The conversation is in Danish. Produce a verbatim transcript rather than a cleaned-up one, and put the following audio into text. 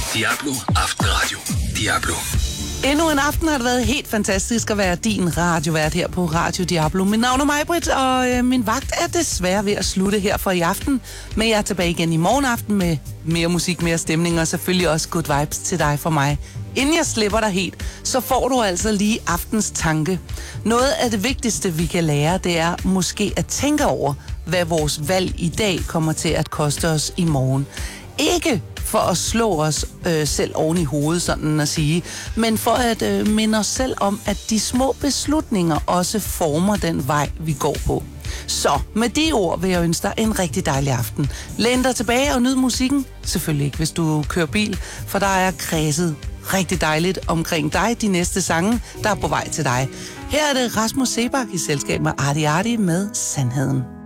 Diablo Aftenradio. Diablo. Endnu en aften har det været helt fantastisk at være din radiovært her på Radio Diablo. Mit navn er Majbrit, og øh, min vagt er desværre ved at slutte her for i aften. Men jeg er tilbage igen i morgen aften med mere musik, mere stemning og selvfølgelig også good vibes til dig fra mig. Inden jeg slipper dig helt, så får du altså lige aftens tanke. Noget af det vigtigste, vi kan lære, det er måske at tænke over, hvad vores valg i dag kommer til at koste os i morgen. Ikke for at slå os øh, selv oven i hovedet, sådan at sige, men for at øh, minde os selv om, at de små beslutninger også former den vej, vi går på. Så med de ord vil jeg ønske dig en rigtig dejlig aften. Læn dig tilbage og nyd musikken. Selvfølgelig ikke, hvis du kører bil, for der er kredset rigtig dejligt omkring dig. De næste sange, der er på vej til dig. Her er det Rasmus Sebak i selskab med Arti Arti med Sandheden.